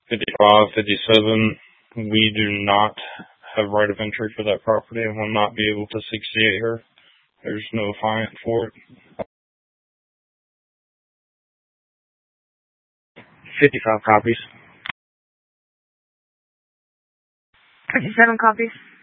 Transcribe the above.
55, 57. We do not have right of entry for that property and will not be able to 68 her. There's no fine for it. 55 copies. 57 copies.